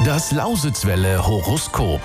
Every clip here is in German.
Das Lausitzwelle Horoskop.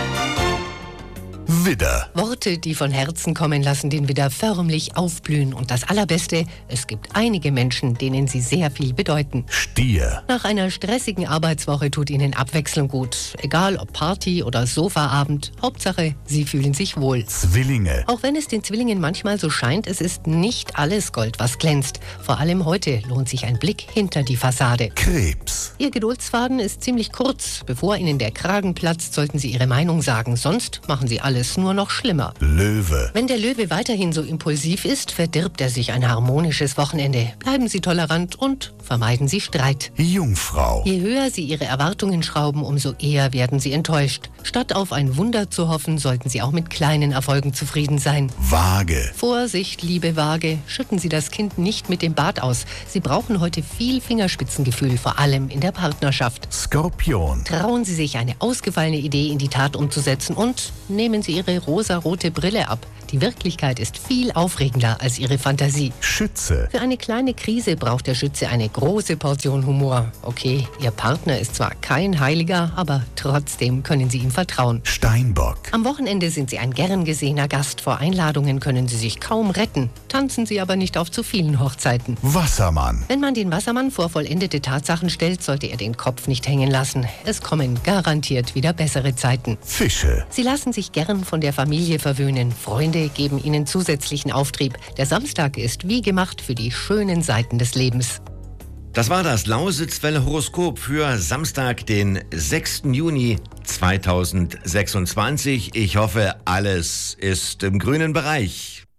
Widder. Worte, die von Herzen kommen, lassen den Widder förmlich aufblühen. Und das Allerbeste, es gibt einige Menschen, denen sie sehr viel bedeuten. Stier. Nach einer stressigen Arbeitswoche tut ihnen Abwechslung gut. Egal ob Party oder Sofaabend, Hauptsache, sie fühlen sich wohl. Zwillinge. Auch wenn es den Zwillingen manchmal so scheint, es ist nicht alles Gold, was glänzt. Vor allem heute lohnt sich ein Blick hinter die Fassade. Krebs. Ihr Geduldsfaden ist ziemlich kurz. Bevor Ihnen der Kragen platzt, sollten Sie Ihre Meinung sagen. Sonst machen Sie alles nur noch schlimmer. Löwe. Wenn der Löwe weiterhin so impulsiv ist, verdirbt er sich ein harmonisches Wochenende. Bleiben Sie tolerant und vermeiden Sie Streit. Jungfrau. Je höher Sie Ihre Erwartungen schrauben, umso eher werden Sie enttäuscht. Statt auf ein Wunder zu hoffen, sollten Sie auch mit kleinen Erfolgen zufrieden sein. Waage. Vorsicht, liebe Waage, schütten Sie das Kind nicht mit dem Bad aus. Sie brauchen heute viel Fingerspitzengefühl, vor allem in der Partnerschaft. Skorpion. Trauen Sie sich, eine ausgefallene Idee in die Tat umzusetzen und nehmen Sie Ihre rosarote Brille ab. Die Wirklichkeit ist viel aufregender als Ihre Fantasie. Schütze. Für eine kleine Krise braucht der Schütze eine große Portion Humor. Okay, Ihr Partner ist zwar kein Heiliger, aber trotzdem können Sie ihm vertrauen. Steinbock. Am Wochenende sind Sie ein gern gesehener Gast. Vor Einladungen können Sie sich kaum retten. Tanzen Sie aber nicht auf zu vielen Hochzeiten. Wassermann. Wenn man den Wassermann vor vollendete Tatsachen stellt, sollte er den Kopf nicht hängen lassen. Es kommen garantiert wieder bessere Zeiten. Fische. Sie lassen sich gern von der Familie verwöhnen. Freunde geben ihnen zusätzlichen Auftrieb. Der Samstag ist wie gemacht für die schönen Seiten des Lebens. Das war das Lausitzwelle-Horoskop für Samstag, den 6. Juni 2026. Ich hoffe, alles ist im grünen Bereich.